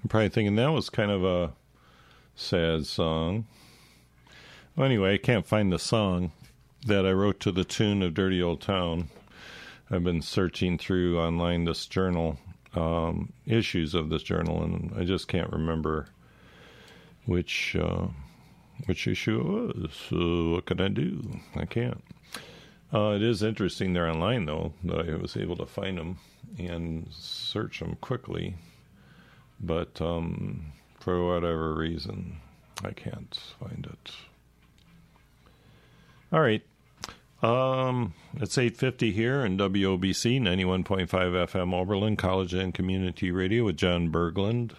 probably thinking that was kind of a sad song. Well, anyway, I can't find the song that I wrote to the tune of Dirty Old Town. I've been searching through online this journal, issues of this journal, and I just can't remember which issue it was. So what can I do? I can't. It is interesting they're online, though, that I was able to find them and search them quickly. But for whatever reason, I can't find it. All right. It's 8:50 here in WOBC 91.5 FM Oberlin College and Community Radio with John Berglund.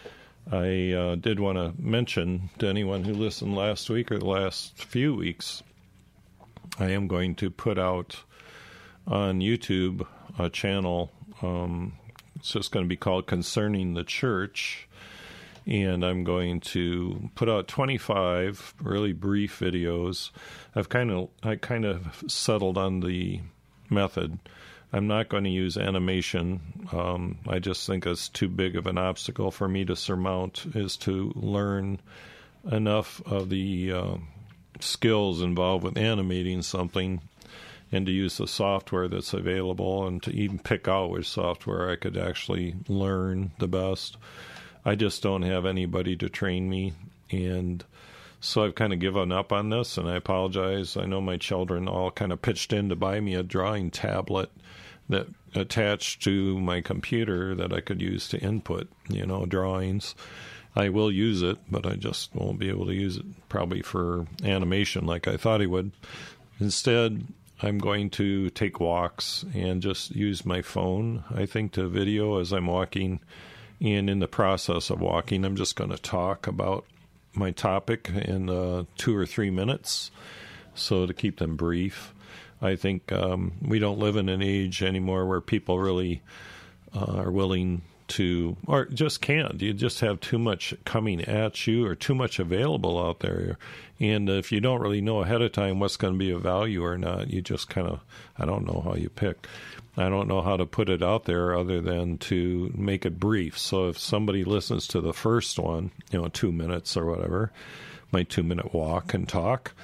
I did want to mention to anyone who listened last week or the last few weeks, I am going to put out on YouTube a channel. It's just going to be called Concerning the Church. And I'm going to put out 25 really brief videos. I kind of settled on the method. I'm not going to use animation. I just think it's too big of an obstacle for me to surmount, is to learn enough of the skills involved with animating something and to use the software that's available and to even pick out which software I could actually learn the best. I just don't have anybody to train me, and so I've kind of given up on this, and I apologize. I know my children all kind of pitched in to buy me a drawing tablet that attached to my computer that I could use to input, drawings. I will use it, but I just won't be able to use it probably for animation like I thought I would. Instead, I'm going to take walks and just use my phone, I think, to video as I'm walking. And in the process of walking, I'm just going to talk about my topic in 2 or 3 minutes, so to keep them brief. I think we don't live in an age anymore where people really are willing to, or just can't. You just have too much coming at you or too much available out there. And if you don't really know ahead of time what's going to be of value or not, you just kind of, I don't know how you pick. I don't know how to put it out there other than to make it brief. So if somebody listens to the first one, 2 minutes or whatever, my 2-minute walk and talk,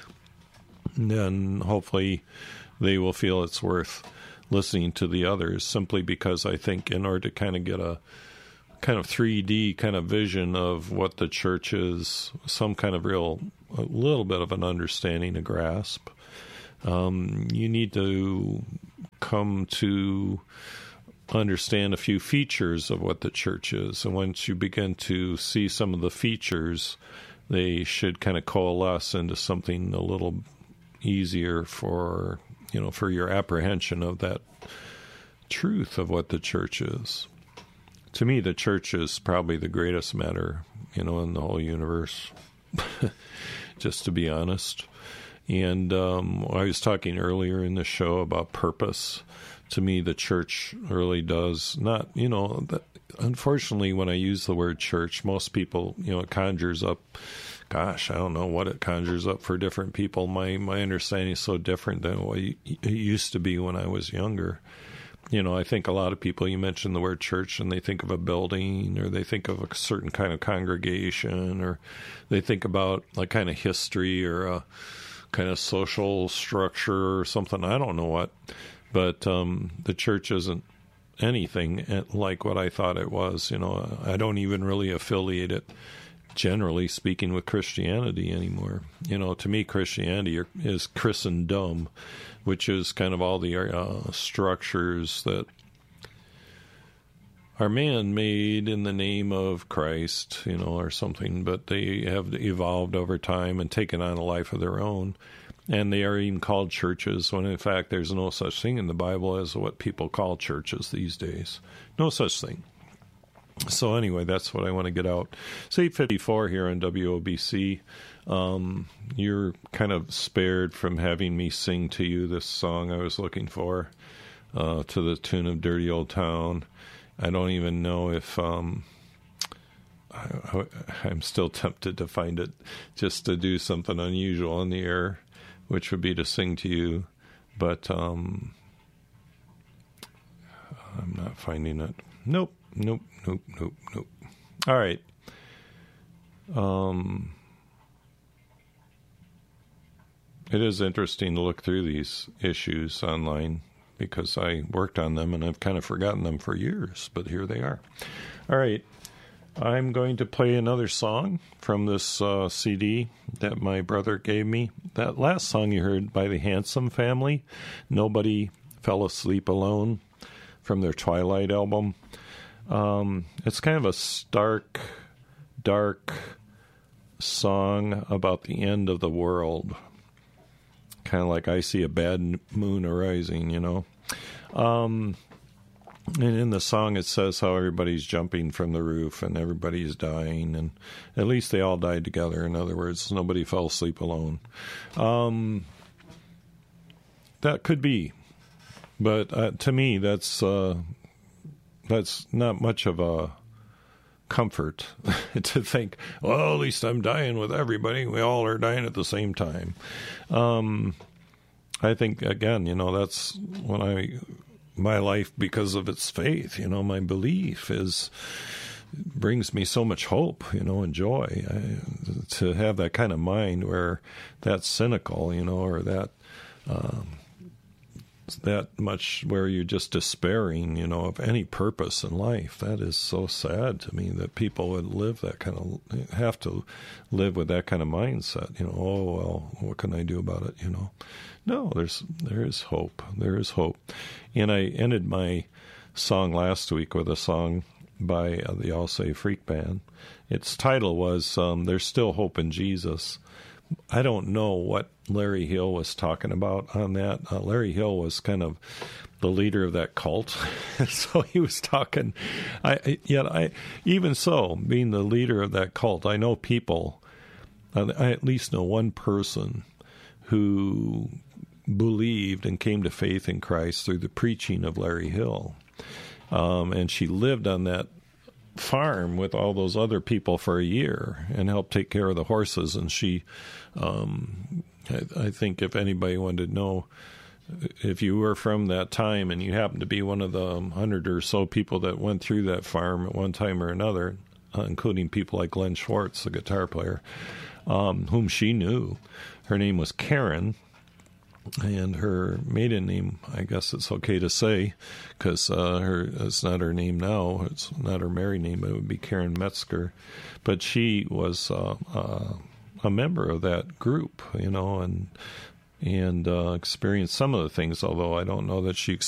then hopefully they will feel it's worth listening to the others, simply because I think in order to kind of get a kind of 3D kind of vision of what the church is, some kind of a little bit of an understanding, a grasp, you need to come to understand a few features of what the church is. And once you begin to see some of the features, they should kind of coalesce into something a little easier for your apprehension of that truth of what the church is. To me, the church is probably the greatest matter, in the whole universe, just to be honest. And I was talking earlier in the show about purpose. To me, the church really does not, unfortunately, when I use the word church, most people, it conjures up, gosh, I don't know what it conjures up for different people. My understanding is so different than what it used to be when I was younger. I think a lot of people, you mention the word church and they think of a building, or they think of a certain kind of congregation, or they think about a kind of history or a kind of social structure or something. I don't know what, but the church isn't anything like what I thought it was. I don't even really affiliate it, generally speaking, with Christianity anymore. To me, Christianity is Christendom, which is kind of all the structures that are man-made in the name of Christ, or something, but they have evolved over time and taken on a life of their own. And they are even called churches, when in fact there's no such thing in the Bible as what people call churches these days. No such thing. So anyway, that's what I want to get out. It's 8:54 here on WOBC. You're kind of spared from having me sing to you this song I was looking for, to the tune of Dirty Old Town. I don't even know if I'm still tempted to find it, just to do something unusual on the air, which would be to sing to you, but I'm not finding it. Nope. All right. It is interesting to look through these issues online because I worked on them and I've kind of forgotten them for years, but here they are. All right. I'm going to play another song from this CD that my brother gave me. That last song you heard by the Handsome Family, Nobody Fell Asleep Alone, from their Twilight album. It's kind of a stark, dark song about the end of the world. Kind of like I see a bad moon arising, you know. And in the song it says how everybody's jumping from the roof and everybody's dying, and at least they all died together. In other words, nobody fell asleep alone. That could be, but to me that's not much of a comfort to think, well, at least I'm dying with everybody. We all are dying at the same time. I think, again, you know, that's when my life, because of its faith, you know, my belief brings me so much hope, you know, and joy. To have that kind of mind where that's cynical, you know, or that much where you're just despairing, you know, of any purpose in life. That is so sad to me that people would have to live with that kind of mindset, you know, oh, well, what can I do about it, you know? No, there is hope. There is hope. And I ended my song last week with a song by the All Say Freak Band. Its title was There's Still Hope in Jesus. I don't know what Larry Hill was talking about on that. Larry Hill was kind of the leader of that cult. So he was talking, even so, being the leader of that cult, I know people, I at least know one person who believed and came to faith in Christ through the preaching of Larry Hill. And she lived on that farm with all those other people for a year and helped take care of the horses. And she, I think if anybody wanted to know, if you were from that time and you happened to be one of the 100 or so people that went through that farm at one time or another, including people like Glenn Schwartz, the guitar player, whom she knew. Her name was Karen, and her maiden name, I guess it's okay to say, because it's not her name now. It's not her married name. It would be Karen Metzger. But she was a member of that group, you know, and experienced some of the things, although I don't know that she